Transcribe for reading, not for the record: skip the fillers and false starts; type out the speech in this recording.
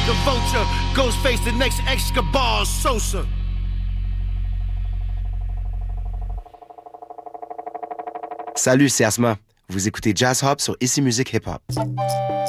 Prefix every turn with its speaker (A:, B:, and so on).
A: like a vulture. Ghostface, the next Escobar Sosa.
B: Salut, c'est Asma. Vous écoutez Jazz Hop sur Ici Musique Hip Hop.